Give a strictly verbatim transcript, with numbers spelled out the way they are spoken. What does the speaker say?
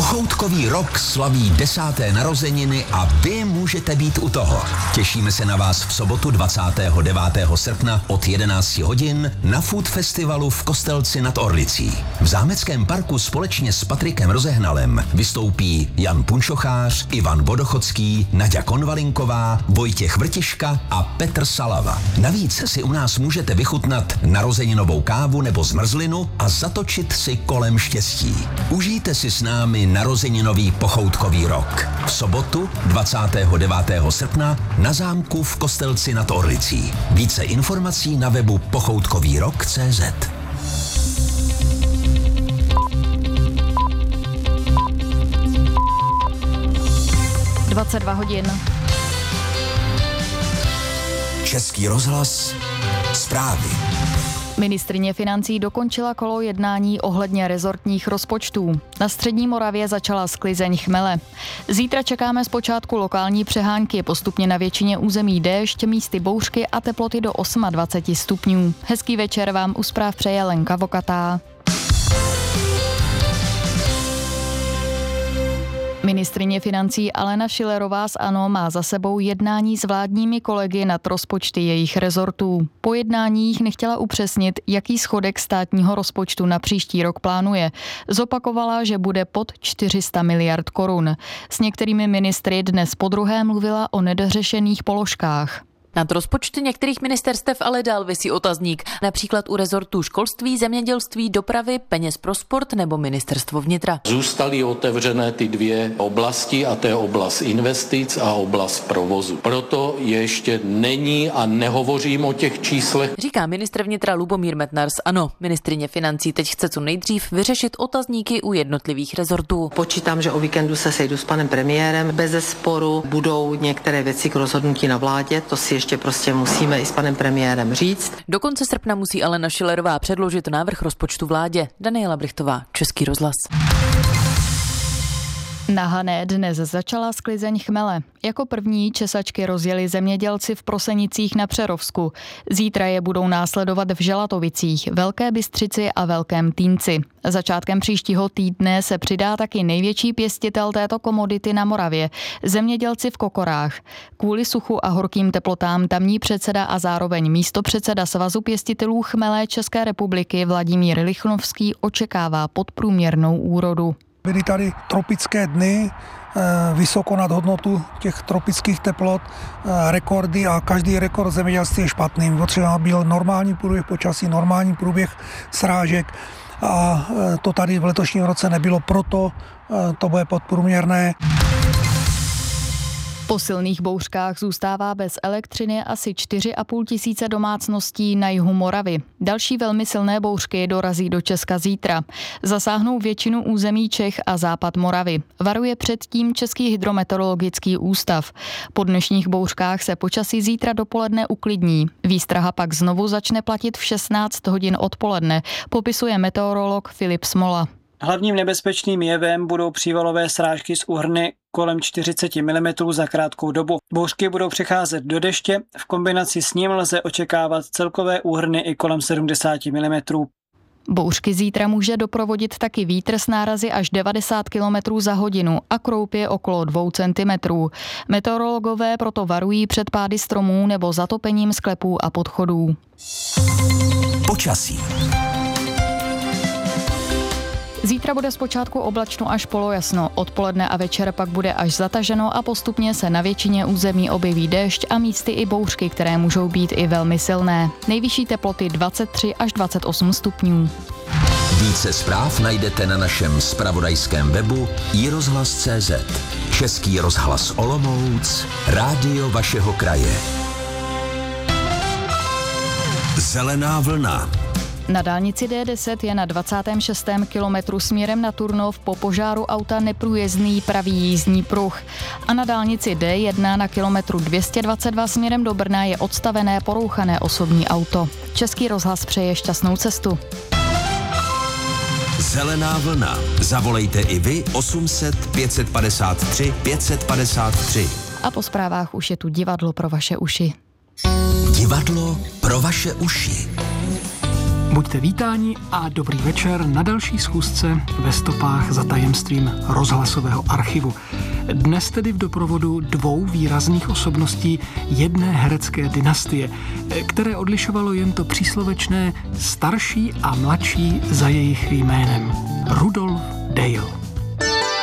Pochoutkový rok slaví desáté narozeniny a vy můžete být u toho. Těšíme se na vás v sobotu dvacátého devátého srpna od jedenácti hodin na Food Festivalu v Kostelci nad Orlicí. V Zámeckém parku společně s Patrikem Rozehnalem vystoupí Jan Punčochář, Ivan Vodochodský, Naďa Konvalinková, Vojtěch Vrtiška a Petr Salava. Navíc si u nás můžete vychutnat narozeninovou kávu nebo zmrzlinu a zatočit si kolem štěstí. Užijte si s námi narozeninový pochoutkový rok. V sobotu dvacátého devátého srpna na zámku v Kostelci nad Orlicí. Více informací na webu pochoutkový rok tečka cé zet. dvacet dva hodin. Český rozhlas, zprávy. Ministryně financí dokončila kolo jednání ohledně rezortních rozpočtů. Na střední Moravě začala sklizeň chmele. Zítra čekáme zpočátku lokální přehánky, postupně na většině území déšť, místy bouřky a teploty do dvacet osm stupňů. Hezký večer vám u zpráv přeje Lenka Vokatá. Ministryně financí Alena Schillerová z ANO má za sebou jednání s vládními kolegy nad rozpočty jejich rezortů. Po jednáních nechtěla upřesnit, jaký schodek státního rozpočtu na příští rok plánuje. Zopakovala, že bude pod čtyři sta miliard korun. S některými ministry dnes podruhé mluvila o nedořešených položkách. Nad rozpočty některých ministerstev ale dál visí otazník, například u rezortů školství, zemědělství, dopravy, peněz pro sport nebo ministerstvo vnitra. Zůstaly otevřené ty dvě oblasti a to je oblast investic a oblast provozu. Proto ještě není a nehovořím o těch číslech. Říká ministr vnitra Lubomír Metnar z ANO. Ministryně financí teď chce co nejdřív vyřešit otazníky u jednotlivých rezortů. Počítám, že o víkendu se sejdu s panem premiérem. Bezesporu budou některé věci k rozhodnutí na vládě, to si ještě prostě musíme i s panem premiérem říct. Do konce srpna musí Alena Schillerová předložit návrh rozpočtu vládě. Daniela Brichtová, Český rozhlas. Na Hané dnes začala sklizeň chmele. Jako první česačky rozjeli zemědělci v Prosenicích na Přerovsku. Zítra je budou následovat v Želatovicích, Velké Bystřici a Velkém Týnci. Začátkem příštího týdne se přidá taky největší pěstitel této komodity na Moravě, zemědělci v Kokorách. Kvůli suchu a horkým teplotám tamní předseda a zároveň místopředseda Svazu pěstitelů chmele České republiky Vladimír Lichnovský očekává podprůměrnou úrodu. Byly tady tropické dny, vysoko nad hodnotu těch tropických teplot, rekordy a každý rekord zemědělství je špatný. Potřeba byl normální průběh počasí, normální průběh srážek a to tady v letošním roce nebylo, proto to bude podprůměrné. Po silných bouřkách zůstává bez elektřiny asi čtyři a půl tisíce domácností na jihu Moravy. Další velmi silné bouřky dorazí do Česka zítra. Zasáhnou většinu území Čech a západ Moravy. Varuje předtím Český hydrometeorologický ústav. Po dnešních bouřkách se počasí zítra dopoledne uklidní. Výstraha pak znovu začne platit v šestnáct hodin odpoledne, popisuje meteorolog Filip Smola. Hlavním nebezpečným jevem budou přívalové srážky z úhrny kolem čtyřicet milimetrů za krátkou dobu. Bouřky budou přecházet do deště, v kombinaci s ním lze očekávat celkové úhrny i kolem sedmdesát milimetrů. Bouřky zítra může doprovodit taky vítr s nárazy až devadesát kilometrů za hodinu a kroupě okolo dvou centimetrů. Meteorologové proto varují před pády stromů nebo zatopením sklepů a podchodů. Počasí. Zítra bude zpočátku oblačno až polojasno, odpoledne a večer pak bude až zataženo a postupně se na většině území objeví déšť a místy i bouřky, které můžou být i velmi silné. Nejvyšší teploty dvacet tři až dvacet osm stupňů. Více zpráv najdete na našem zpravodajském webu i rozhlas tečka cé zet. Český rozhlas Olomouc, rádio vašeho kraje. Zelená vlna. Na dálnici D deset je na dvacátém šestém kilometru směrem na Turnov po požáru auta neprůjezdný pravý jízdní pruh. A na dálnici D jedna na kilometru dvě stě dvacet dva směrem do Brna je odstavené porouchané osobní auto. Český rozhlas přeje šťastnou cestu. Zelená vlna. Zavolejte i vy osm set pět set padesát tři pět set padesát tři. A po zprávách už je tu divadlo pro vaše uši. Divadlo pro vaše uši. Buďte vítáni a dobrý večer na další schůzce ve stopách za tajemstvím rozhlasového archivu. Dnes tedy v doprovodu dvou výrazných osobností jedné herecké dynastie, které odlišovalo jen to příslovečné starší a mladší za jejich jménem. Rudolf Dale.